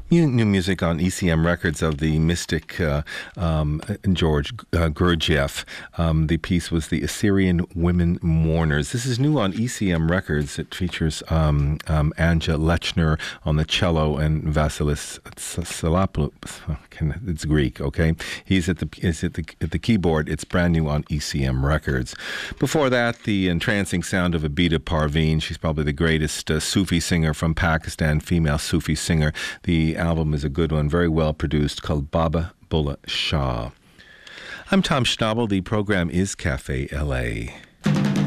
New music on ECM Records of the mystic George Gurdjieff. The piece was The Assyrian Women Mourners. This is new on ECM Records. It features Anja Lechner on the cello and Vasilis Salapoulos. It's Greek, okay? He's at the keyboard. It's brand new on ECM Records. Before that, the entrancing sound of Abida Parveen. She's probably the greatest Sufi singer from Pakistan, female Sufi singer. The album is a good one, very well produced, called Baba Bulla Shah. I'm Tom Schnabel. The program is Cafe LA.